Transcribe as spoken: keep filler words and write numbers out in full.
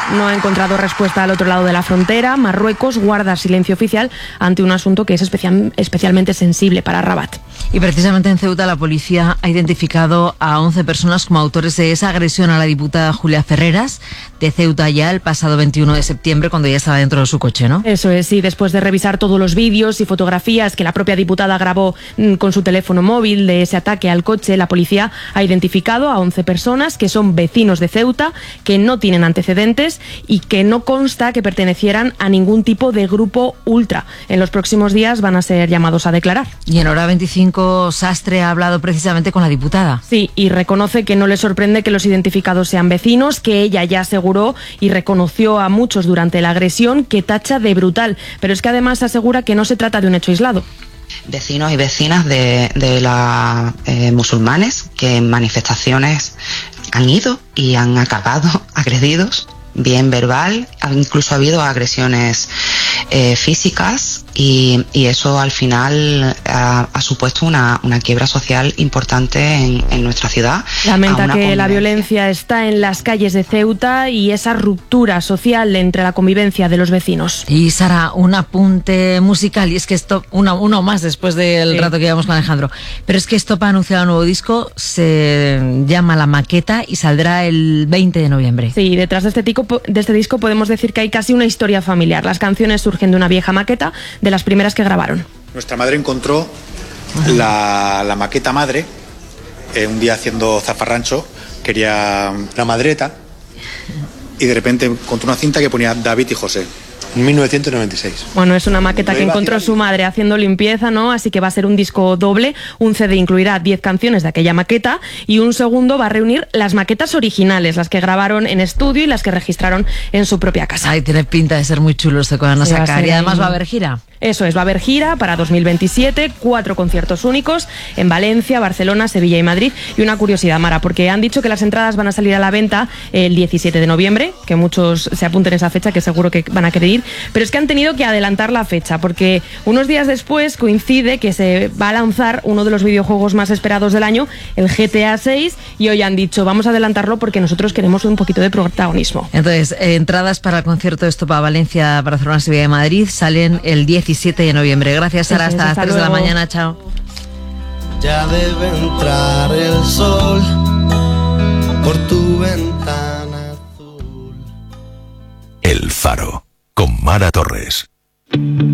no ha encontrado respuesta al otro lado de la frontera. Marruecos guarda silencio oficial ante un asunto que es especial, especialmente sensible para Rabat. Y precisamente en Ceuta la policía ha identificado a once personas como autores de esa agresión a la diputada Julia Ferreras de Ceuta ya el pasado veintiuno de septiembre, cuando ya estaba dentro de su coche, ¿no? Eso es, sí, después de revisar todos los vídeos y fotografías que la propia diputada grabó mmm, con su teléfono móvil de ese ataque al coche, la policía ha identificado a once personas que son vecinos de Ceuta, que no tienen antecedentes y que no consta que pertenecieran a ningún tipo de grupo ultra. En los próximos días van a ser llamados a declarar. Y en hora veinticinco Sastre ha hablado precisamente con la diputada. Sí, y reconoce que no le sorprende que los identificados sean vecinos, que ella ya aseguró y reconoció a muchos durante la agresión, que tacha de brutal, pero es que además asegura que no se trata de un hecho aislado. Vecinos y vecinas de, de los eh, musulmanes que en manifestaciones han ido y han acabado agredidos, bien verbal, incluso ha habido agresiones eh, físicas y, y eso al final ha, ha supuesto una, una quiebra social importante en, en nuestra ciudad. Lamenta que la violencia está en las calles de Ceuta y esa ruptura social entre la convivencia de los vecinos. Y Sara, un apunte musical, y es que esto, uno, uno más después del sí. rato que llevamos con Alejandro, pero es que Stop ha anunciado un nuevo disco, se llama La Maqueta y saldrá el veinte de noviembre. Sí, detrás de este, tico, de este disco podemos decir que hay casi una historia familiar. Las canciones surgen de una vieja maqueta, de las primeras que grabaron. Nuestra madre encontró la, la maqueta madre, eh, un día haciendo zafarrancho, quería la madreta y de repente encontró una cinta que ponía David y José. En mil novecientos noventa y seis. Bueno, es una maqueta que encontró su madre haciendo limpieza, ¿no? Así que va a ser un disco doble. Un C D incluirá diez canciones de aquella maqueta y un segundo va a reunir las maquetas originales, las que grabaron en estudio y las que registraron en su propia casa. Ay, tiene pinta de ser muy chulo este que van a sacar. Y además va a haber gira. Eso es, va a haber gira para dos mil veintisiete, cuatro conciertos únicos en Valencia, Barcelona, Sevilla y Madrid. Y una curiosidad, Mara, porque han dicho que las entradas van a salir a la venta el diecisiete de noviembre, que muchos se apunten a esa fecha, que seguro que van a querer ir, pero es que han tenido que adelantar la fecha, porque unos días después coincide que se va a lanzar uno de los videojuegos más esperados del año, el G T A seis, y hoy han dicho, vamos a adelantarlo porque nosotros queremos un poquito de protagonismo. Entonces, eh, entradas para el concierto de Estopa Valencia, Barcelona, Sevilla y Madrid salen el diecisiete de noviembre. Gracias, Sara. Hasta las tres de la mañana. Chao. Ya debe entrar el sol por tu ventana azul. El Faro, con Mara Torres.